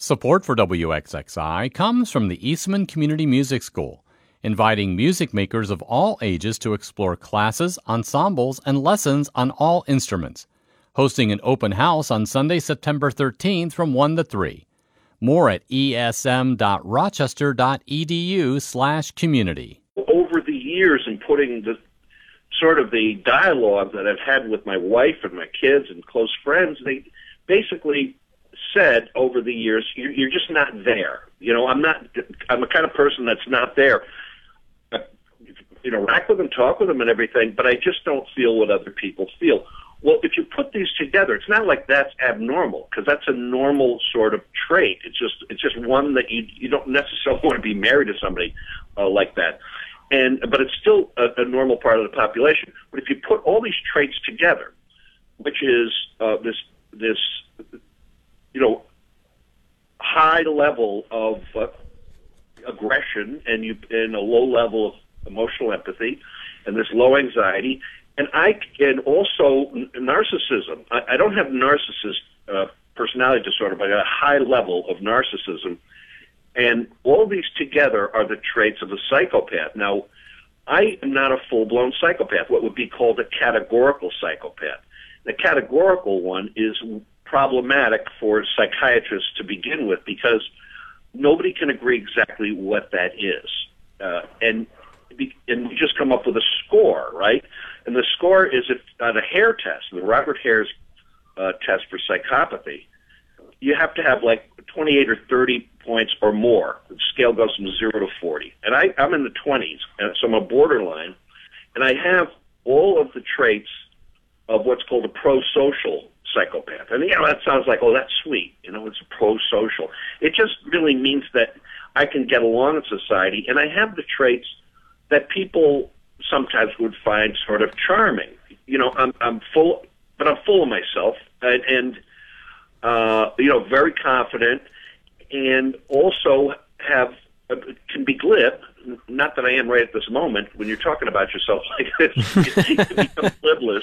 Support for WXXI comes from the Eastman Community Music School, inviting music makers of all ages to explore classes, ensembles, and lessons on all instruments. Hosting an open house on Sunday, September 13th from 1 to 3. More at esm.rochester.edu/community. Over the years, in putting the sort of the dialogue that I've had with my wife and my kids and close friends, they basically said over the years, you're just not there. I'm the kind of person that's not there. Interact with them, talk with them and everything, but I just don't feel what other people feel. Well, if you put these together, it's not like that's abnormal, because that's a normal sort of trait. It's just one that you don't necessarily want to be married to somebody like that. But it's still a normal part of the population. But if you put all these traits together, which is this high level of aggression and a low level of emotional empathy, and this low anxiety, and also narcissism. I don't have narcissist personality disorder, but I got a high level of narcissism. And all these together are the traits of a psychopath. Now, I am not a full-blown psychopath, what would be called a categorical psychopath. The categorical one is problematic for psychiatrists to begin with, because nobody can agree exactly what that is. And we just come up with a score, right? And the score is on a Hare test, the Robert Hare's test for psychopathy. You have to have like 28 or 30 points or more. The scale goes from 0 to 40. And I'm in the 20s, so I'm a borderline. And I have all of the traits of what's called a pro-social psychopath. And, that sounds like, oh, that's sweet. It's a pro-social. It just really means that I can get along in society, and I have the traits that people sometimes would find sort of charming. I'm full of myself, and very confident, and also can be glib. Not that I am right at this moment. When you're talking about yourself like this, you can become libless,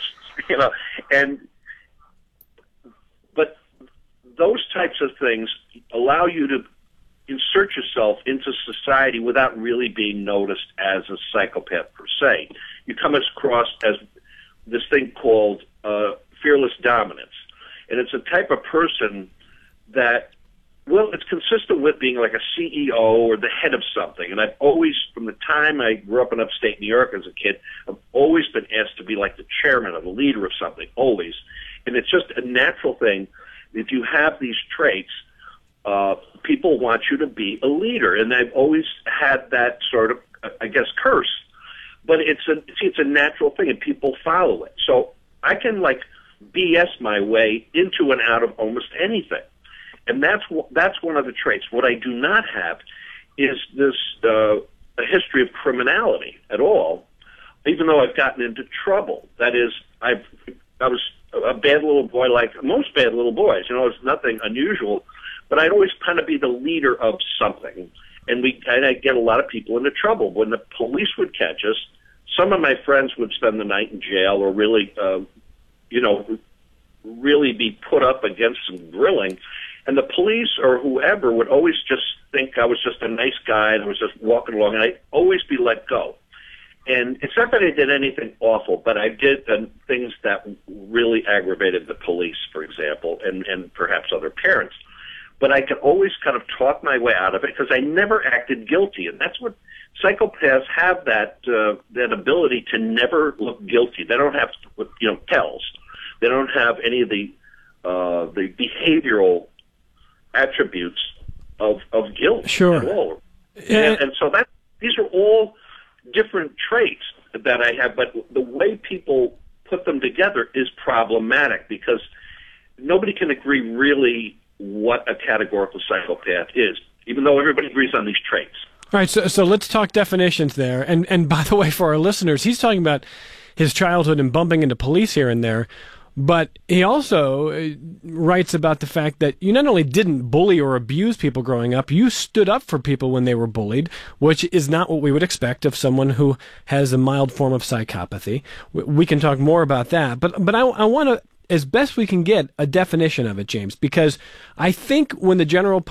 but those types of things allow you to insert yourself into society without really being noticed as a psychopath per se. You come across as this thing called fearless dominance. And it's a type of person that, it's consistent with being like a CEO or the head of something. And I've always, from the time I grew up in upstate New York as a kid, I've always been asked to be like the chairman or the leader of something, always. And it's just a natural thing. If you have these traits, people want you to be a leader. And I've always had that sort of, curse. But it's a natural thing, and people follow it. So I can BS my way into and out of almost anything. And that's one of the traits. What I do not have is this a history of criminality at all, even though I've gotten into trouble. That is, I was a bad little boy like most bad little boys. It's nothing unusual, but I'd always kind of be the leader of something. And I'd get a lot of people into trouble. When the police would catch us, some of my friends would spend the night in jail or really really be put up against some grilling. And the police or whoever would always just think I was just a nice guy and I was just walking along, and I'd always be let go. And it's not that I did anything awful, but I did things that really aggravated the police, for example, and perhaps other parents. But I could always kind of talk my way out of it because I never acted guilty. And that's what psychopaths have, that ability to never look guilty. They don't have, tells. They don't have any of the behavioral attributes of guilt at all. And so these are all different traits that I have, but the way people put them together is problematic because nobody can agree really what a categorical psychopath is, even though everybody agrees on these traits. All right, so let's talk definitions there. And by the way, for our listeners, he's talking about his childhood and bumping into police here and there. But he also writes about the fact that you not only didn't bully or abuse people growing up, you stood up for people when they were bullied, which is not what we would expect of someone who has a mild form of psychopathy. We can talk more about that. But I want to, as best we can get, a definition of it, James, because I think when the general